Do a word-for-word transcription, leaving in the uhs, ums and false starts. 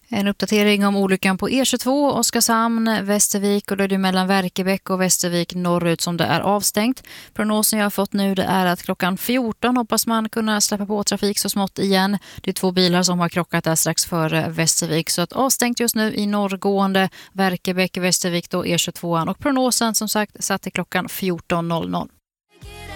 En uppdatering om olyckan på E tjugotvå, Oskarshamn, Västervik och då är det mellan Verkebäck och Västervik norrut som det är avstängt. Prognosen jag har fått nu det är att klockan fjorton hoppas man kunna släppa på trafik så smått igen. Det är två bilar som har krockat där strax före Västervik så att avstängt just nu i norrgående Verkebäck, Västervik då E tjugotvå och prognosen som sagt satt till klockan fjorton noll noll.